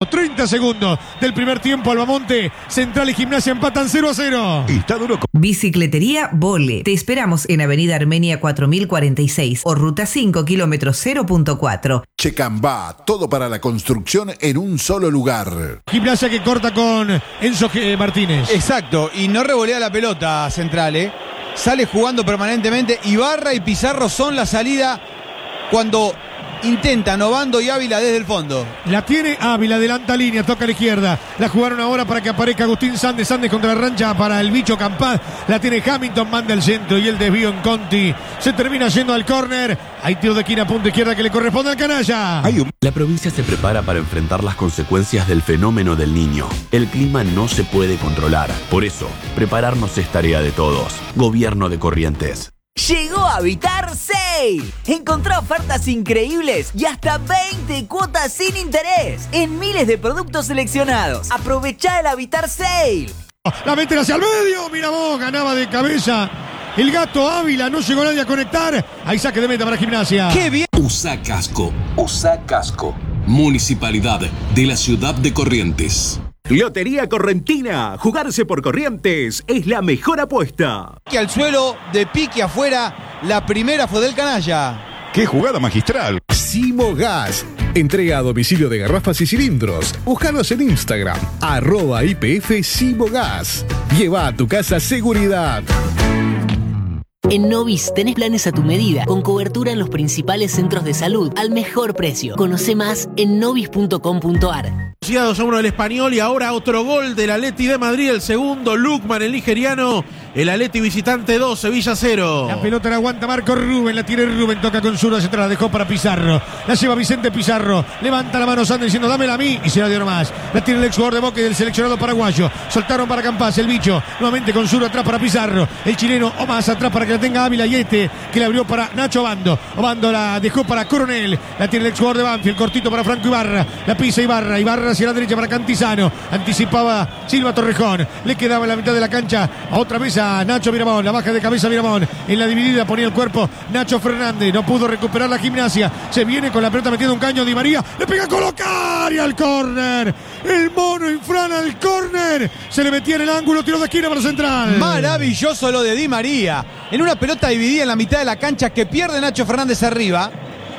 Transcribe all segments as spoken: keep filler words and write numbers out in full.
últimos treinta segundos del primer tiempo, Albamonte, Central y Gimnasia empatan cero a cero. Está duro. Bicicletería Vole. Te esperamos en Avenida Armenia cuatro mil cuarenta y seis o Ruta cinco, kilómetro cero punto cuatro. Checambá, todo para la construcción en un solo lugar. Gimnasia que corta con Enzo G. Martínez. Exacto, y no revolea la pelota Central, ¿eh? Sale jugando permanentemente. Ibarra y Pizarro son la salida cuando intentan Obando y Ávila desde el fondo. La tiene Ávila, adelanta línea, toca a la izquierda. La jugaron ahora para que aparezca Agustín Sandes. Sandes contra la rancha para el bicho Campaz. La tiene Hamilton, manda el centro y el desvío en Conti. Se termina yendo al córner. Hay tiro de esquina, punta izquierda que le corresponde al canalla. La provincia se prepara para enfrentar las consecuencias del fenómeno del Niño. El clima no se puede controlar. Por eso, prepararnos es tarea de todos. Gobierno de Corrientes. Llegó Habitar Sale. Encontrá ofertas increíbles y hasta veinte cuotas sin interés en miles de productos seleccionados. Aprovechá el Habitar Sale. La meten hacia el medio. Mira vos, ganaba de cabeza el gato Ávila. No llegó nadie a conectar. Ahí saque de meta para Gimnasia. ¡Qué bien! Usa Casco. Usa Casco. Municipalidad de la Ciudad de Corrientes. Lotería Correntina. Jugarse por Corrientes es la mejor apuesta. Que al suelo, de pique afuera, la primera fue del canalla. ¡Qué jugada magistral! Simogas. Entrega a domicilio de garrafas y cilindros. Búscanos en Instagram, arroba I P F Simogas. Lleva a tu casa seguridad. En Novis tenés planes a tu medida, con cobertura en los principales centros de salud, al mejor precio. Conoce más en novis punto com punto ar. dos a uno del Español y ahora otro gol del Atleti de Madrid, el segundo, Lukman, el nigeriano. El Atleti visitante dos, Sevilla cero. La pelota la aguanta Marco Rubén, la tiene Rubén, toca con zurda hacia atrás, la dejó para Pizarro. La lleva Vicente Pizarro, levanta la mano Sandes diciendo dámela a mí y se la dio nomás. La tiene el ex jugador de Boca y del seleccionado paraguayo. Soltaron para Campás, el bicho, nuevamente con zurda atrás para Pizarro. El chileno o más atrás para que la tenga Ávila y este que la abrió para Nacho Obando. Obando la dejó para Coronel, la tiene el ex jugador de Banfield, cortito para Franco Ibarra. La pisa Ibarra, Ibarra hacia la derecha para Cantizano. Anticipaba Silva Torrejón, le quedaba en la mitad de la cancha otra vez a Nacho Miramón. La baja de cabeza Miramón. En la dividida ponía el cuerpo Nacho Fernández. No pudo recuperar la Gimnasia. Se viene con la pelota metiendo un caño Di María. Le pega a colocar y al córner. El mono infrana al córner. Se le metía en el ángulo. Tiro de esquina para Central. Maravilloso lo de Di María. En una pelota dividida en la mitad de la cancha que pierde Nacho Fernández arriba.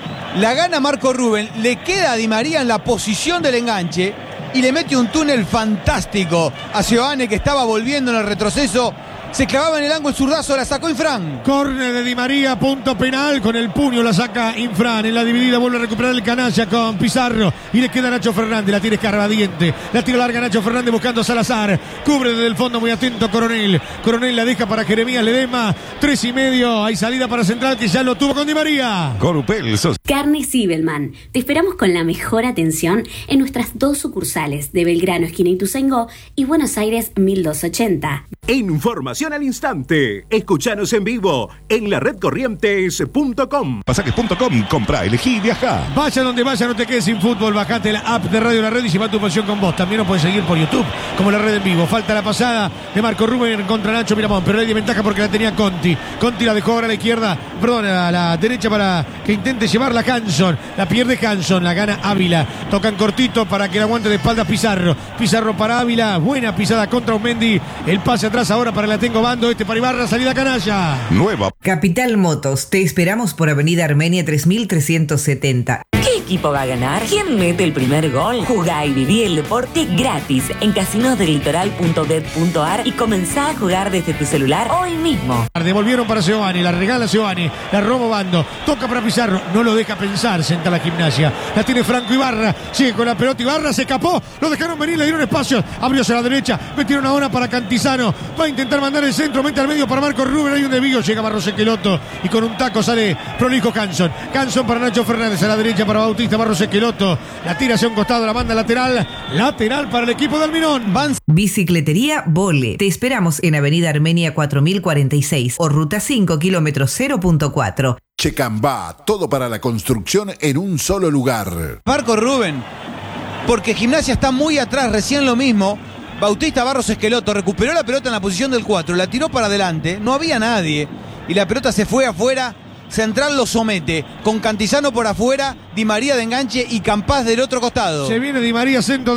La gana Marco Rubén. Le queda a Di María en la posición del enganche. Y le mete un túnel fantástico a Giovanni, que estaba volviendo en el retroceso. Se clavaba en el ángulo, el zurdazo, la sacó Infran. Córner de Di María, punto penal. Con el puño la saca Infran. En la dividida vuelve a recuperar el canalla con Pizarro. Y le queda Nacho Fernández. La tira escarbadiente. La tira larga Nacho Fernández buscando a Salazar. Cubre desde el fondo, muy atento Coronel. Coronel la deja para Jeremías Ledesma. Tres y medio. Hay salida para Central que ya lo tuvo con Di María. Corupel, sos. Carne Zibelman. Te esperamos con la mejor atención en nuestras dos sucursales de Belgrano, esquina Ituzaingó, y Buenos Aires mil doscientos ochenta. Información al instante. Escuchanos en vivo en la red corrientes punto com. Pasajes punto com. Compra, elegí, viaja. Vaya donde vaya, no te quedes sin fútbol. Bajate la app de Radio La Red y lleva tu pasión con vos. También nos puedes seguir por YouTube como La Red en vivo. Falta la pasada de Marco Rubén contra Nacho Miramón, pero hay de ventaja porque la tenía Conti. Conti la dejó ahora a la izquierda, perdón, a la derecha para que intente llevarla Hanson. La pierde Hanson, la gana Ávila. Tocan cortito para que la aguante de espalda Pizarro. Pizarro para Ávila. Buena pisada contra Umendi. El pase atrás ahora para la tengo Bando. Este para Ibarra, salida canalla. Nueva. Capital Motos. Te esperamos por Avenida Armenia tres mil trescientos setenta. ¿Qué equipo va a ganar? ¿Quién mete el primer gol? Jugá y viví el deporte gratis en casinos del litoral punto bet punto ar y comenzá a jugar desde tu celular hoy mismo. Devolvieron para Giovanni, la regala Giovanni, la roba Bando, toca para Pizarro, no lo deja pensar, senta la Gimnasia. La tiene Franco Ibarra, sigue con la pelota Ibarra, se escapó, lo dejaron venir, le dieron espacio, abrió hacia la derecha, metieron ahora para Cantizano, va a intentar mandar el centro, mete al medio para Marco Rubén, hay un desvío, llega Barros Esqueloto y con un taco sale prolijo Hanson. Hanson para Nacho Fernández, a la derecha para Bautista Barros Esqueloto, la tira hacia un costado, la manda lateral, lateral para el equipo de Almirón. Van... Bicicletería Vole. Te esperamos en Avenida Armenia cuatro mil cuarenta y seis o Ruta cinco, kilómetro cero punto cuatro. Checambá, todo para la construcción en un solo lugar. Marco Rubén, porque Gimnasia está muy atrás, recién lo mismo. Bautista Barros Esqueloto recuperó la pelota en la posición del cuatro, la tiró para adelante, no había nadie y la pelota se fue afuera. Central lo somete, con Cantizano por afuera, Di María de enganche y Campás del otro costado. Se viene Di María, centro